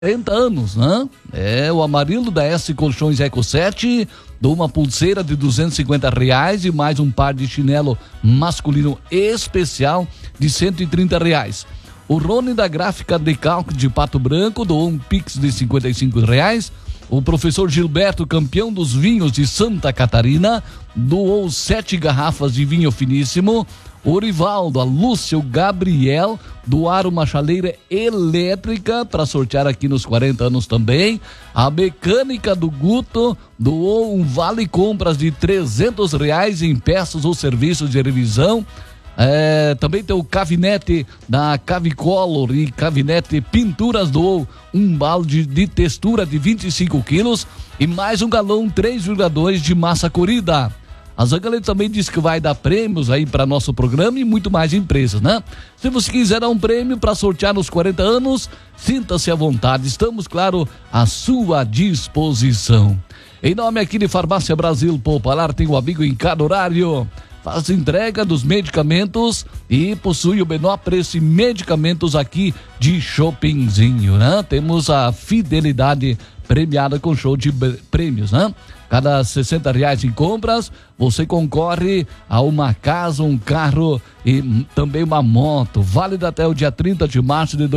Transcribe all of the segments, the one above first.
40 anos, né? É o Amarildo da S Colchões Eco 7, dou uma pulseira de R$250 e mais um par de chinelo masculino especial de R$130. O Rony da Gráfica Decalque de Pato Branco doou um Pix de R$55. O professor Gilberto, campeão dos vinhos de Santa Catarina, doou 7 garrafas de vinho finíssimo. O Rivaldo, a Lúcia, o Gabriel doaram uma chaleira elétrica para sortear aqui nos 40 anos também. A Mecânica do Guto doou um vale compras de R$300 em peças ou serviços de revisão. Também tem o Cavinete da Cavicolor e Cavinete Pinturas doou um balde de textura de 25 quilos e mais um galão 3,2 de massa corrida. A Zangalete também disse que vai dar prêmios aí para nosso programa e muito mais empresas, né? Se você quiser dar um prêmio para sortear nos 40 anos, sinta-se à vontade. Estamos, claro, à sua disposição. Em nome aqui de Farmácia Brasil Popular, tem um amigo em cada horário. Faz entrega dos medicamentos e possui o menor preço em medicamentos aqui de Shoppingzinho, né? Temos a fidelidade premiada com show de prêmios, né? Cada R$60 em compras, você concorre a uma casa, um carro e também uma moto. Válida até o dia 30 de março de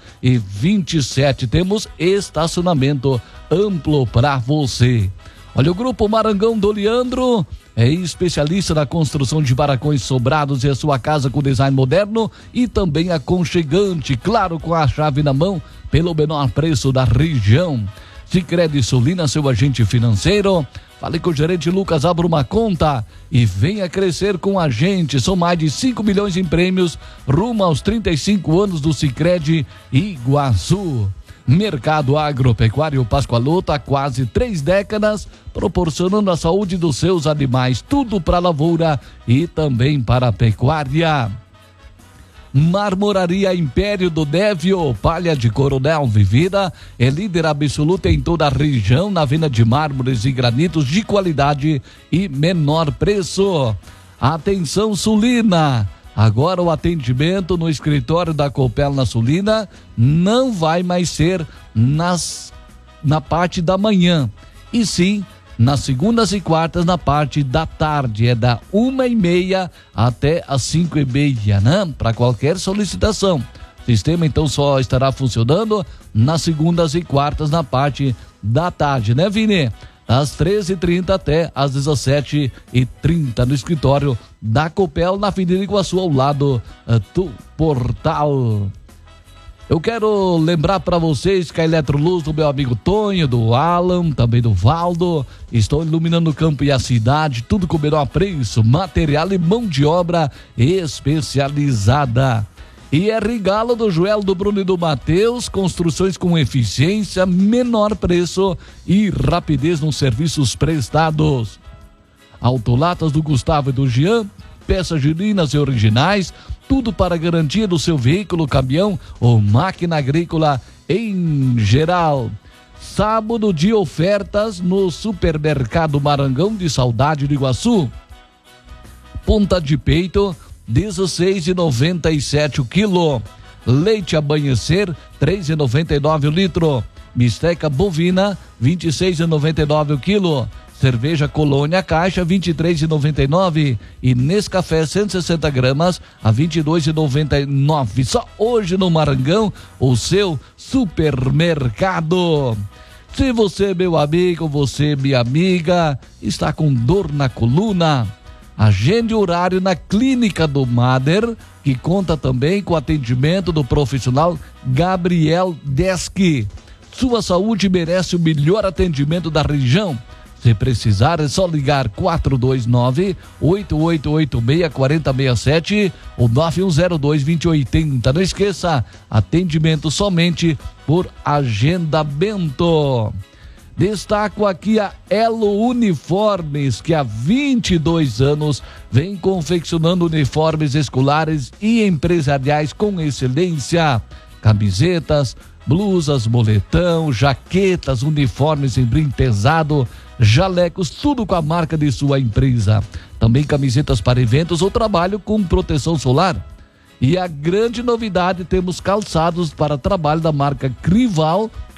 2027. Temos estacionamento amplo para você. Olha, o Grupo Marangão do Leandro é especialista na construção de barracões sobrados e a sua casa com design moderno e também aconchegante, claro, com a chave na mão, pelo menor preço da região. Sicredi Sulina, seu agente financeiro. Fale com o gerente Lucas, abra uma conta e venha crescer com a gente. São mais de 5 milhões em prêmios, rumo aos 35 anos do Sicredi Iguaçu. Mercado Agropecuário Pascoaloto há quase 3 décadas, proporcionando a saúde dos seus animais, tudo para a lavoura e também para a pecuária. Marmoraria Império do Dévio, palha de Coronel Vivida, é líder absoluta em toda a região na venda de mármores e granitos de qualidade e menor preço. Atenção Sulina, agora o atendimento no escritório da Copel na Sulina não vai mais ser na parte da manhã, e sim nas segundas e quartas na parte da tarde, é da 1h30 até as 5h30, né? Para qualquer solicitação. O sistema então só estará funcionando nas segundas e quartas na parte da tarde, né, Vini? Das 13h30 até as 17h30 no escritório da Copel na Avenida Iguaçu, ao lado do portal. Eu quero lembrar para vocês que a Eletroluz do meu amigo Tonho, do Alan, também do Valdo, estão iluminando o campo e a cidade, tudo com o menor preço, material e mão de obra especializada. E é regalo do Joel, do Bruno e do Matheus, construções com eficiência, menor preço e rapidez nos serviços prestados. Autolatas do Gustavo e do Jean, peças genuínas e originais, tudo para a garantia do seu veículo, caminhão ou máquina agrícola em geral. Sábado de ofertas no Supermercado Marangão de Saudade do Iguaçu. Ponta de peito, R$16,97 o quilo. Leite Amanhecer, R$3,99 o litro. Bisteca bovina, R$26,99 o quilo. Cerveja Colônia Caixa, R$23,99. E Nescafé 160 gramas a R$22,99. Só hoje no Marangão, o seu supermercado. Se você, meu amigo, você, minha amiga, está com dor na coluna, agende horário na Clínica do Mader, que conta também com o atendimento do profissional Gabriel Deski. Sua saúde merece o melhor atendimento da região. Se precisar, é só ligar 429-8886-4067 ou 9102-2080. Não esqueça, atendimento somente por agendamento. Destaco aqui a Elo Uniformes, que há 22 anos vem confeccionando uniformes escolares e empresariais com excelência. Camisetas, blusas, moletão, jaquetas, uniformes em brim pesado, jalecos, tudo com a marca de sua empresa. Também camisetas para eventos ou trabalho com proteção solar. E a grande novidade, temos calçados para trabalho da marca Crival,